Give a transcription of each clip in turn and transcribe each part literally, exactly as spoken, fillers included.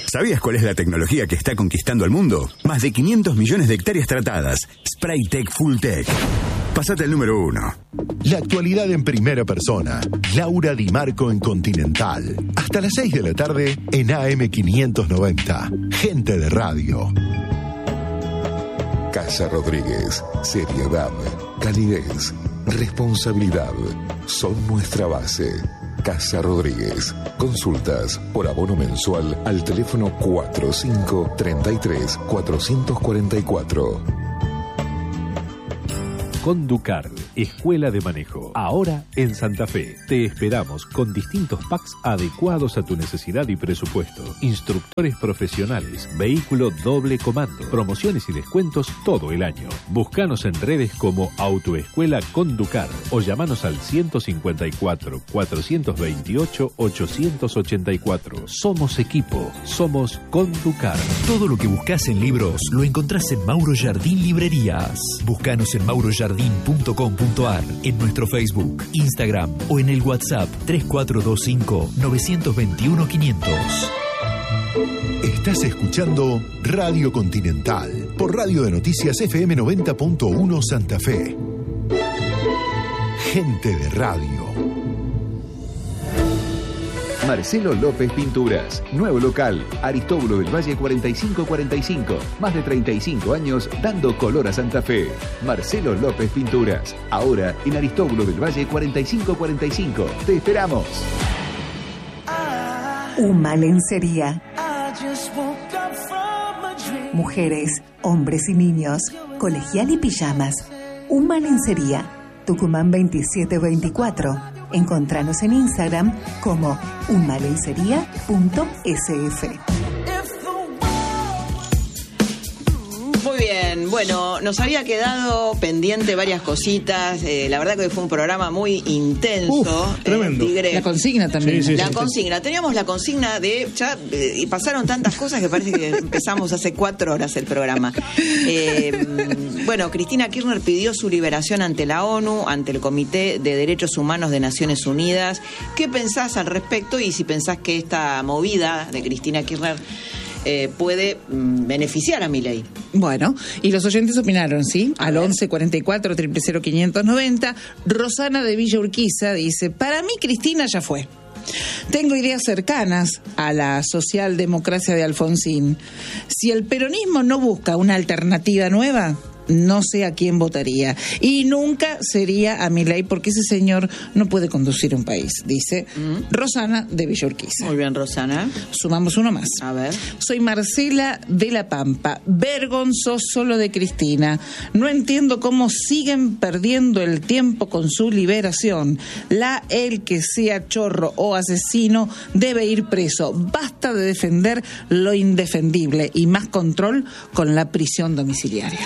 ¿Sabías cuál es la tecnología que está conquistando el mundo? Más de quinientos millones de hectáreas tratadas. Spraytec Fulltech. Pasate al número uno. La actualidad en primera persona. Laura Di Marco en Continental. Hasta las seis de la tarde en A M quinientos noventa. Gente de radio. Casa Rodríguez. Seriedad, calidez, responsabilidad son nuestra base. Casa Rodríguez. Consultas por abono mensual al teléfono cuatro cinco tres tres cuatro cuatro cuatro. Conducar, Escuela de Manejo. Ahora en Santa Fe. Te esperamos con distintos packs adecuados a tu necesidad y presupuesto. Instructores profesionales, vehículo doble comando, promociones y descuentos todo el año. Búscanos en redes como Autoescuela Conducar o llamanos al ciento cincuenta y cuatro, cuatrocientos veintiocho, ochocientos ochenta y cuatro. Somos equipo, somos Conducar. Todo lo que buscas en libros lo encontrás en Mauro Jardín Librerías. Búscanos en mauro jardín punto com punto a r, en nuestro Facebook, Instagram o en el WhatsApp tres cuatro dos cinco, nueve dos uno, quinientos. Estás escuchando Radio Continental por Radio de Noticias F M noventa punto uno Santa Fe. Gente de radio. Marcelo López Pinturas, nuevo local, Aristóbulo del Valle cuarenta y cinco cuarenta y cinco, más de treinta y cinco años dando color a Santa Fe. Marcelo López Pinturas, ahora en Aristóbulo del Valle cuarenta y cinco cuarenta y cinco. Te esperamos. Uma Lencería. Mujeres, hombres y niños, colegial y pijamas. Uma Lencería, Tucumán veintisiete veinticuatro. Encontranos en Instagram como umalencería punto s f. Muy bien, bueno, nos había quedado pendiente varias cositas. Eh, la verdad que fue un programa muy intenso. Uf, tremendo. Eh, la consigna también. Sí, sí, la sí, consigna. Sí. Teníamos la consigna de... Ya, eh, y pasaron tantas cosas que parece que empezamos hace cuatro horas el programa. Eh, bueno, Cristina Kirchner pidió su liberación ante la ONU, ante el Comité de Derechos Humanos de Naciones Unidas. ¿Qué pensás al respecto? Y si pensás que esta movida de Cristina Kirchner Eh, puede mm, beneficiar a Milei. Bueno, y los oyentes opinaron, ¿sí? Al once cuarenta y cuatro, cero cero quinientos noventa. Rosana de Villa Urquiza dice: para mí Cristina ya fue. Tengo ideas cercanas a la socialdemocracia de Alfonsín. Si el peronismo no busca una alternativa nueva, no sé a quién votaría. Y nunca sería a Milei, porque ese señor no puede conducir un país, dice mm. Rosana de Villa Urquiza. Muy bien, Rosana. Sumamos uno más. A ver. Soy Marcela de La Pampa. Vergonzoso lo de Cristina. No entiendo cómo siguen perdiendo el tiempo con su liberación. La el que sea chorro o asesino debe ir preso. Basta de defender lo indefendible y más control con la prisión domiciliaria.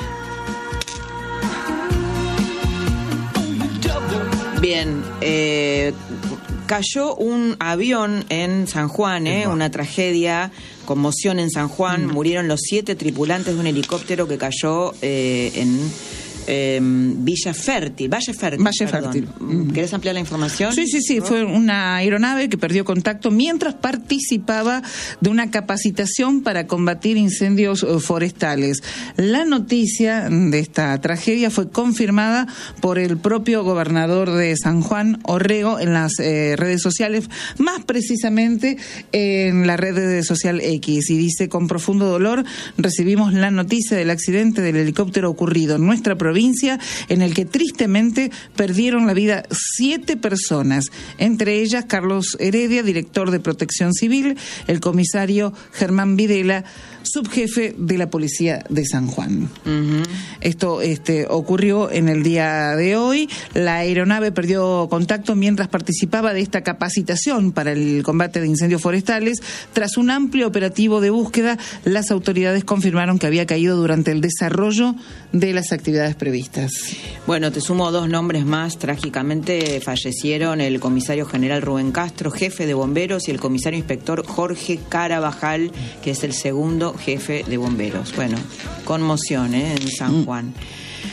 Bien, eh, cayó un avión en San Juan, eh, una tragedia, conmoción en San Juan, mm. murieron los siete tripulantes de un helicóptero que cayó eh, en eh, Villa Fértil, Valle Fértil. Valle Fértil. ¿Querés ampliar la información? Sí, sí, sí, ¿no? Fue una aeronave que perdió contacto mientras participaba de una capacitación para combatir incendios forestales. La noticia de esta tragedia fue confirmada por el propio gobernador de San Juan, Orrego, en las eh, redes sociales, más precisamente en la red social X, y dice: con profundo dolor recibimos la noticia del accidente del helicóptero ocurrido en nuestra provincia, en el que tristemente perdieron la vida siete personas, entre ellas Carlos Heredia, director de Protección Civil, el comisario Germán Videla, subjefe de la Policía de San Juan. Uh-huh. Esto este, ocurrió en el día de hoy. La aeronave perdió contacto mientras participaba de esta capacitación para el combate de incendios forestales. Tras un amplio operativo de búsqueda, las autoridades confirmaron que había caído durante el desarrollo de las actividades previstas. Bueno, te sumo dos nombres más. Trágicamente fallecieron el comisario general Rubén Castro, jefe de bomberos, y el comisario inspector Jorge Carabajal, que es el segundo jefe de bomberos. Bueno, conmoción, ¿eh? En San Juan.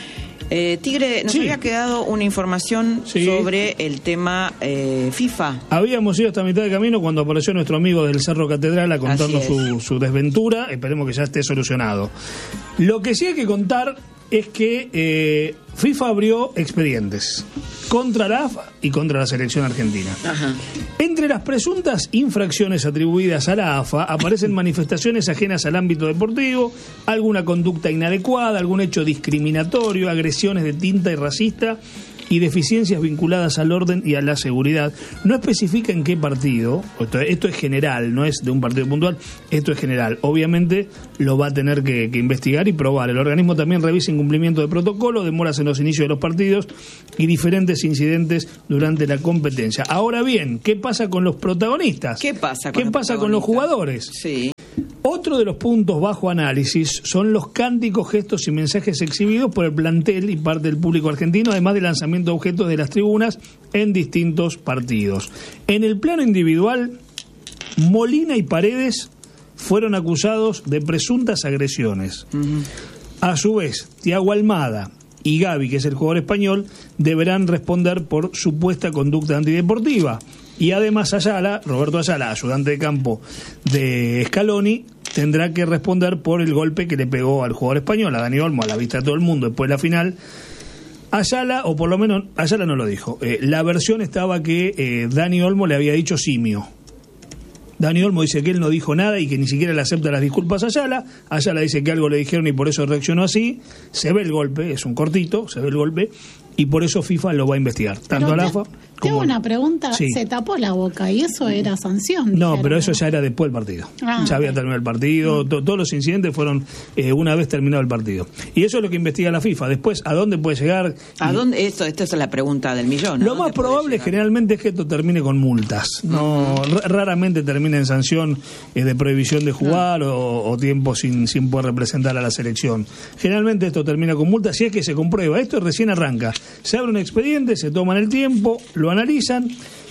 Eh, Tigre, nos Sí. había quedado una información Sí. sobre el tema eh, FIFA. Habíamos ido hasta mitad de camino cuando apareció nuestro amigo del Cerro Catedral a contarnos Así es. su, su desventura. Esperemos que ya esté solucionado. Lo que sí hay que contar es que eh, FIFA abrió expedientes contra la A F A y contra la selección argentina. Ajá. Entre las presuntas infracciones atribuidas a la A F A aparecen manifestaciones ajenas al ámbito deportivo, alguna conducta inadecuada, algún hecho discriminatorio, agresiones de tinta y racista y deficiencias vinculadas al orden y a la seguridad. No especifica en qué partido, esto, esto es general, no es de un partido puntual, esto es general. Obviamente lo va a tener que, que investigar y probar. El organismo también revisa incumplimiento de protocolo, demoras en los inicios de los partidos y diferentes incidentes durante la competencia. Ahora bien, ¿qué pasa con los protagonistas? ¿Qué pasa con ¿Qué los pasa con los protagonistas? jugadores? Sí. Otro de los puntos bajo análisis son los cánticos, gestos y mensajes exhibidos por el plantel y parte del público argentino, además del lanzamiento de objetos de las tribunas en distintos partidos. En el plano individual, Molina y Paredes fueron acusados de presuntas agresiones. Uh-huh. A su vez, Thiago Almada y Gavi, que es el jugador español, deberán responder por supuesta conducta antideportiva. Y además Ayala, Roberto Ayala, ayudante de campo de Scaloni, tendrá que responder por el golpe que le pegó al jugador español, a Dani Olmo, a la vista de todo el mundo, después de la final. Ayala, o por lo menos Ayala no lo dijo, eh, la versión estaba que eh, Dani Olmo le había dicho simio. Dani Olmo dice que él no dijo nada y que ni siquiera le acepta las disculpas a Ayala. Ayala dice que algo le dijeron y por eso reaccionó así. Se ve el golpe, es un cortito, se ve el golpe, y por eso FIFA lo va a investigar. Tanto a la A F A como... Tengo una pregunta, Sí. se tapó la boca y eso era sanción. No, dijeron. pero eso ya era después del partido. Ah, ya había ok. terminado el partido, to- todos los incidentes fueron eh, una vez terminado el partido. Y eso es lo que investiga la FIFA. Después, ¿a dónde puede llegar? ¿A Y dónde? Esto, esta es la pregunta del millón. ¿A Lo dónde más puede probable llegar? generalmente es que esto termine con multas. No, r- raramente termina en sanción eh, de prohibición de jugar o, o tiempo sin, sin poder representar a la selección. Generalmente esto termina con multas si es que se comprueba. Esto recién arranca. Se abre un expediente, se toman el tiempo, lo analizan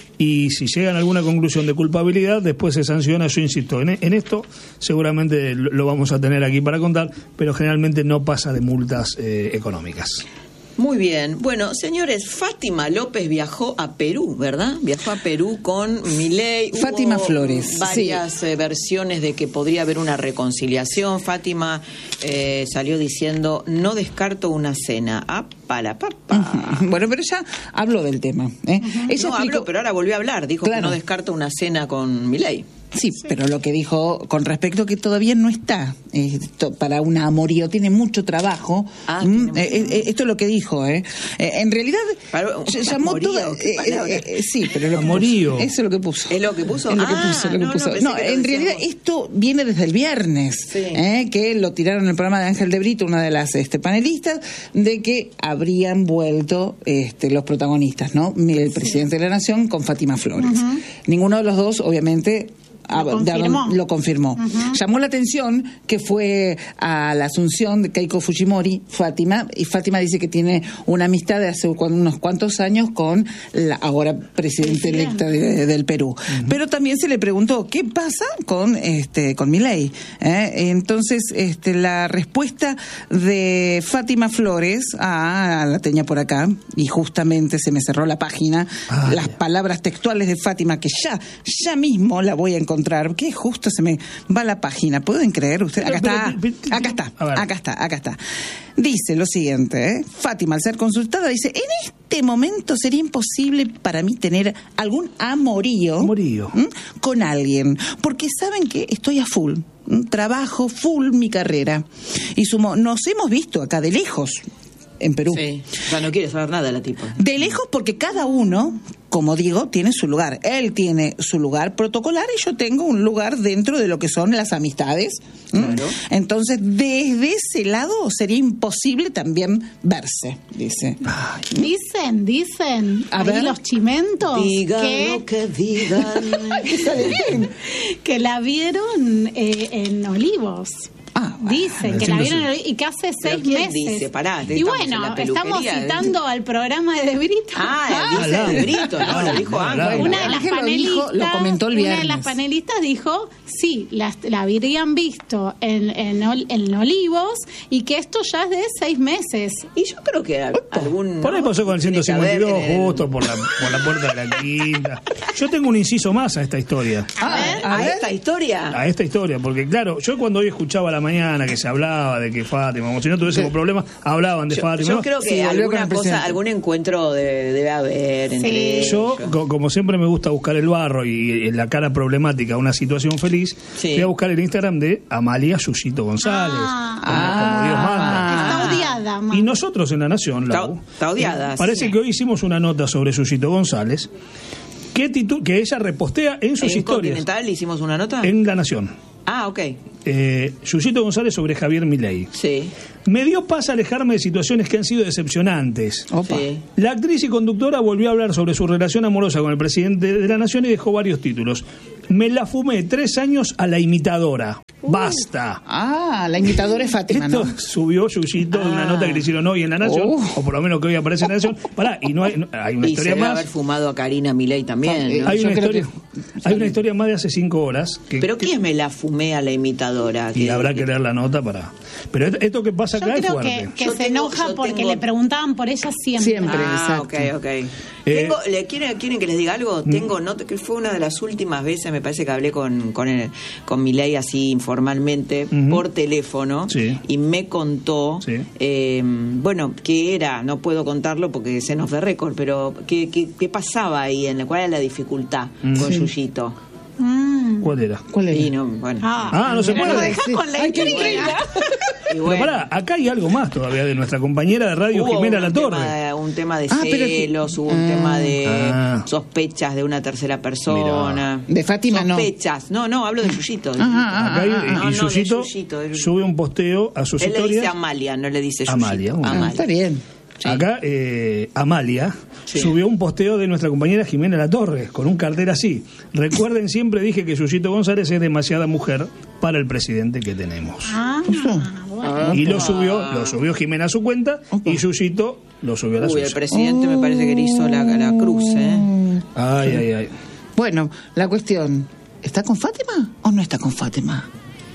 y si llegan a alguna conclusión de culpabilidad, después se sanciona. Yo insisto, en, en esto seguramente lo, lo vamos a tener aquí para contar, pero generalmente no pasa de multas eh, económicas. Muy bien. Bueno, señores, Fátima López viajó a Perú, ¿verdad? Viajó a Perú con Milei. Hubo Fátima Flores, varias sí. eh, versiones de que podría haber una reconciliación. Fátima eh, salió diciendo, no descarto una cena. Ah, para papá. Bueno, pero ya habló del tema. ¿eh? Ella No explicó- habló, pero ahora volvió a hablar. Dijo Claro. que no descarta una cena con Milei. Sí, pero lo que dijo con respecto que todavía no está eh, to- para un amorío, tiene mucho trabajo. Ah, Mm, tiene eh, eh, esto es lo que dijo, ¿eh? Eh, en realidad Para- se llamó amorío, todo. qué eh, palabra. eh, eh, sí, pero lo que Amorío. puso. Eso es lo que puso. ¿Es lo que puso? Es lo que Ah, puso, lo que no, puso. no, pensé No, que lo en decías realidad vos. esto viene desde el viernes, Sí. ¿eh? Que lo tiraron en el programa de Ángel de Brito, una de las este, panelistas, de que habrían vuelto este, los protagonistas, ¿no? El presidente de la Nación con Fátima Flores. Ujú. Ninguno de los dos, obviamente. Ah, Lo daban- confirmó. lo confirmó. Ujú. Llamó la atención que fue a la asunción de Keiko Fujimori, Fátima, y Fátima dice que tiene una amistad de hace cu- unos cuantos años con la ahora presidenta electa de- del Perú. Pero también se le preguntó qué pasa con este con Milei. ¿eh? Entonces, este, la respuesta de Fátima Flores, ah, la tenía por acá, y justamente se me cerró la página, Ah, las palabras textuales de Fátima, que ya, ya mismo la voy a encontrar, que justo se me va la página. ¿Pueden creer ustedes? Acá Pero, está, pero, pero, acá está, a ver. acá está, acá está. Dice lo siguiente, ¿eh? Fátima, al ser consultada, dice, en este momento sería imposible para mí tener algún amorío, Amorío. ¿m? con alguien, porque saben que estoy a full. ¿m? Trabajo full mi carrera. Y sumo, nos hemos visto acá de lejos, en Perú. Sí. O sea, no quiere saber nada la tipa. De lejos porque cada uno, como digo, tiene su lugar. Él tiene su lugar protocolar y yo tengo un lugar dentro de lo que son las amistades. ¿m? Claro. Entonces, desde ese lado sería imposible también verse, dice. Dicen, dicen, A ahí ver. los chimentos Digan que, lo que digan. Sale bien. que la vieron eh, en Olivos. Dicen que la vieron y que hace seis ¿quién meses. dice? Pará, y estamos bueno, en la estamos peluquería. citando al programa de De Brito. Ah, dice De Brito, no, lo dijo Ángel. Una de las Ángel lo panelistas, dijo, lo comentó el una de viernes. las panelistas dijo, sí, la, la habrían visto en, en, Ol- en Olivos y que esto ya es de seis meses. Y yo creo que algún... Por ahí pasó con el tiene ciento que haber cincuenta y dos, en el- justo por la, por la puerta de la quinta. Yo tengo un inciso más a esta historia. A ver, a esta historia. A esta historia, porque claro, yo cuando hoy escuchaba a la mañana que se hablaba de que Fátima, como si no tuviésemos problemas, hablaban de Yo, Fátima. yo ¿no? creo que Sí, volvió con alguna el cosa, presidente. algún encuentro de- debe haber entre Sí. ellos. Yo, co- como siempre me gusta buscar el barro y en la cara problemática una situación feliz, Sí. voy a buscar el Instagram de Amalia Yuyito González, Ah. como, como Dios manda. Está odiada, ma. Y nosotros en La Nación, Está- Lau, está odiada, eh, parece sí. que hoy hicimos una nota sobre Yuyito González que, titu- que ella repostea en sus ¿En historias Continental hicimos una nota? en La Nación. Ah, ok. Eh, Yuyito González sobre Javier Milei. Sí. Me dio paz alejarme de situaciones que han sido decepcionantes. Opa. Sí. La actriz y conductora volvió a hablar sobre su relación amorosa con el presidente de la Nación y dejó varios títulos. Me la fumé tres años a la imitadora. Basta. Ah, la imitadora es Fátima, Esto ¿no? subió Yuyito de una Ah. nota que le hicieron hoy en La Nación, Oh. o por lo menos que hoy aparece en La Nación. Pará, y no hay, no- hay una Y se historia debe más. haber fumado a Karina Milei también, ¿no? Hay Yo una, creo historia, hay una historia más de hace cinco horas. Que, ¿Pero qué es me la fumé a la imitadora? y Que- habrá que leer la nota para. Pero esto, esto que pasa Yo acá es creo fuerte. que, que Yo se tengo- enoja yo porque tengo- le preguntaban por ella siempre. Siempre. Ah, Exacto. ok, ok. Eh, Tengo, ¿le, quieren, ¿Quieren que les diga algo? Mm. Tengo nota que fue una de las últimas veces, me parece que hablé con, con, el, con Milei así informalmente, Ujú. por teléfono, Sí. y me contó, Sí. eh, bueno, qué era, no puedo contarlo porque se nos de récord, pero qué, qué, qué pasaba ahí, en la, cuál era la dificultad Mm. con Sí. Yuyito. Mm. ¿Cuál era? ¿Cuál es? Y no, bueno. Ah, Ah, no se pero puede lo dejás decir. con la Ay, qué intriga. Y Pero bueno, pará, acá hay algo más todavía de nuestra compañera de radio, hubo Jimena un Latorre. tema, un tema de Ah, pero que- celos, hubo un Ah. tema de Ah. sospechas de una tercera persona. De Fátima no. Sospechas. No, no, hablo de Yuyito. Ajá, ajá. Acá hay, Ah, y no, no, de Yuyito Yuyito, de Yuyito. sube un posteo a sus Él le dice historias. Amalia, no le dice Yuyito. Amalia, bueno. Ah, está bien. Sí. Acá eh, Amalia Sí. subió un posteo de nuestra compañera Jimena Latorre con un cartel así. Recuerden, siempre dije que Yuyito González es demasiada mujer para el presidente que tenemos. Ah, bueno. Y lo subió, lo subió Jimena a su cuenta y Yuyito lo subió a la Uy, el suya. presidente me parece que le hizo la, la cruz, ¿eh? Ay, ay, ay. Bueno, la cuestión, ¿está con Fátima o no está con Fátima?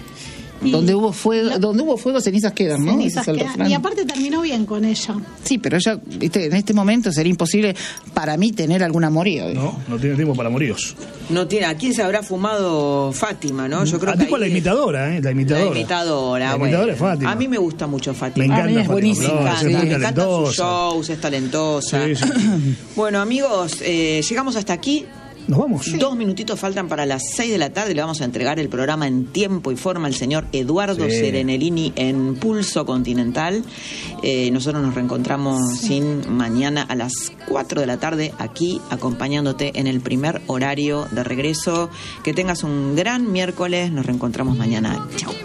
Donde hubo fuego, donde hubo fuego cenizas quedan, ¿no? Cenizas Ese es el quedan. refrán. Y aparte terminó bien con ella. Sí, pero ella, viste, en este momento sería imposible para mí tener algún amorío. No, no tiene tiempo para moríos. No tiene, ¿a quién se habrá fumado Fátima, no? Yo creo Ah, que dijo ahí la es- imitadora, ¿eh? La imitadora. La imitadora, La bueno. imitadora es Fátima. A mí me gusta mucho Fátima. Me A encanta mí es Fátima buenísima. Flores, Me es encanta, muy me encantan sus talentosa. shows, es talentosa. Sí, sí, sí. Bueno, amigos, eh, llegamos hasta aquí. Nos vamos. Dos minutitos faltan para las seis de la tarde. Le vamos a entregar el programa en tiempo y forma al señor Eduardo Sí. Serenellini en Pulso Continental. Eh, nosotros nos reencontramos sin mañana a las cuatro de la tarde aquí acompañándote en el primer horario de regreso. Que tengas un gran miércoles. Nos reencontramos mañana. Chao.